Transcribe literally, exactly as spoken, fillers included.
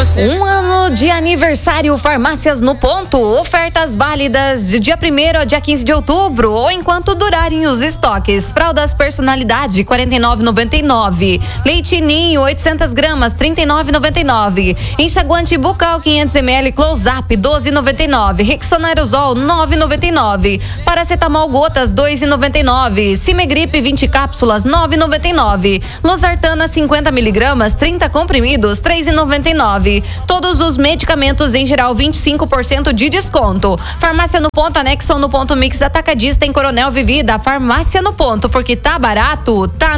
Um ano de aniversário Farmácias no Ponto. Ofertas válidas de dia primeiro a dia quinze de outubro ou enquanto durarem os estoques. Fraldas Personalidade quarenta e nove reais e noventa e nove centavos. Leite Ninho oitocentas gramas trinta e nove reais e noventa e nove centavos. Enxaguante bucal quinhentos mililitros Close Up doze reais e noventa e nove centavos. Rexona Aerosol nove reais e noventa e nove centavos. Paracetamol gotas dois reais e noventa e nove centavos. Cimegripe vinte cápsulas nove reais e noventa e nove centavos. Losartana cinquenta miligramas trinta comprimidos três reais e noventa e nove centavos. Todos os medicamentos em geral vinte e cinco por cento de desconto. Farmácia no Ponto, anexo no Ponto Mix Atacadista em Coronel Vivida. Farmácia no Ponto, porque tá barato, tá